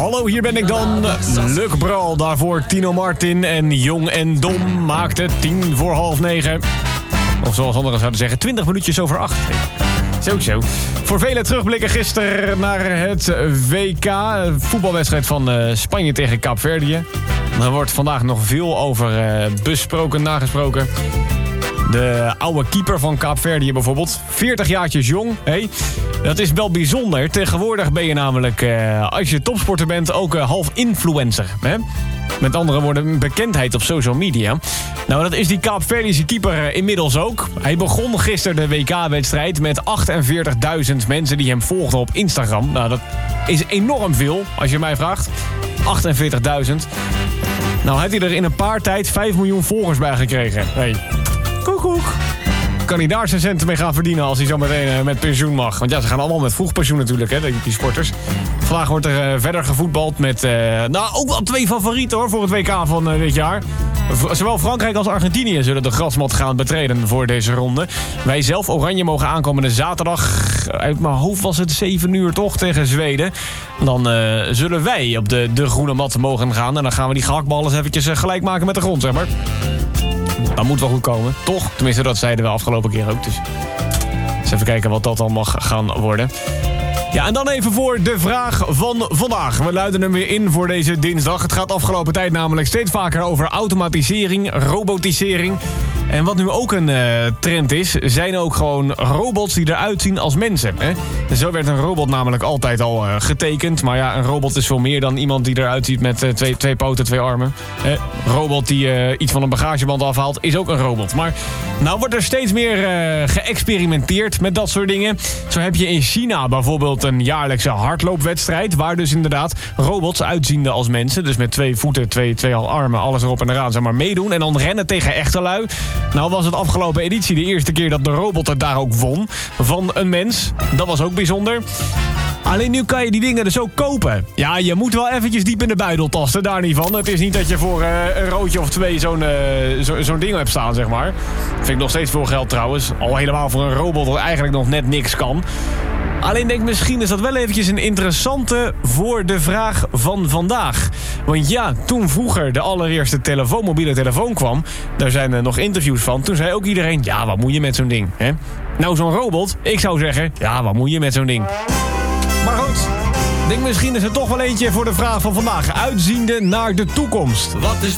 Hallo, hier ben ik dan. Luc Bral, daarvoor Tino Martin en Jong en Dom maakt het 9:10. Of zoals anderen zouden zeggen, 20 minuutjes over 8. Zo. Voor velen terugblikken gisteren naar het WK. Voetbalwedstrijd van Spanje tegen Kaapverdië. Er wordt vandaag nog veel over besproken, nagesproken. De oude keeper van Kaapverdië bijvoorbeeld. 40 jaartjes jong. Hey, dat is wel bijzonder. Tegenwoordig ben je namelijk, als je topsporter bent, ook half influencer. Hè? Met andere woorden, een bekendheid op social media. Nou, dat is die Kaapverdische keeper inmiddels ook. Hij begon gisteren de WK-wedstrijd met 48.000 mensen die hem volgden op Instagram. Nou, dat is enorm veel, als je mij vraagt. 48.000. Nou, heeft hij er in een paar tijd 5 miljoen volgers bij gekregen. Hey. Koekoek. Kan hij daar zijn centen mee gaan verdienen als hij zo meteen met pensioen mag? Want ja, ze gaan allemaal met vroeg pensioen natuurlijk, hè, die sporters. Vandaag wordt er verder gevoetbald met, ook wel 2 favorieten hoor, voor het WK van dit jaar. Zowel Frankrijk als Argentinië zullen de grasmat gaan betreden voor deze ronde. Wij zelf, Oranje, mogen aankomende zaterdag, uit mijn hoofd was het 7 uur toch, tegen Zweden. Dan zullen wij op de groene mat mogen gaan. En dan gaan we die gehaktballen eens eventjes gelijk maken met de grond, zeg maar. Dat moet wel goed komen, toch? Tenminste, dat zeiden we afgelopen keer ook. Dus eens even kijken wat dat dan mag gaan worden. Ja, en dan even voor de vraag van vandaag. We luiden hem weer in voor deze dinsdag. Het gaat de afgelopen tijd namelijk steeds vaker over automatisering, robotisering. En wat nu ook een trend is, zijn ook gewoon robots die eruit zien als mensen. Hè? En zo werd een robot namelijk altijd al getekend. Maar ja, een robot is veel meer dan iemand die eruit ziet met twee poten, 2 armen. Robot die iets van een bagageband afhaalt, is ook een robot. Maar nou wordt er steeds meer geëxperimenteerd met dat soort dingen. Zo heb je in China bijvoorbeeld een jaarlijkse hardloopwedstrijd, waar dus inderdaad robots uitziende als mensen, dus met 2 voeten, 2 armen, alles erop en eraan, zeg maar, meedoen en dan rennen tegen echte lui. Nou was het afgelopen editie de eerste keer dat de robot het daar ook won van een mens. Dat was ook bijzonder. Alleen nu kan je die dingen dus ook kopen. Ja, je moet wel eventjes diep in de buidel tasten, daar niet van. Het is niet dat je voor een roodje of 2 zo'n ding hebt staan, zeg maar. Vind ik nog steeds veel geld trouwens. Al helemaal voor een robot dat eigenlijk nog net niks kan. Alleen denk misschien is dat wel eventjes een interessante voor de vraag van vandaag. Want ja, toen vroeger de allereerste mobiele telefoon kwam, daar zijn er nog interviews van. Toen zei ook iedereen, ja, wat moet je met zo'n ding? Hè? Nou, zo'n robot, ik zou zeggen, ja, wat moet je met zo'n ding? Maar goed, denk misschien is het toch wel eentje voor de vraag van vandaag. Uitziende naar de toekomst. Wat is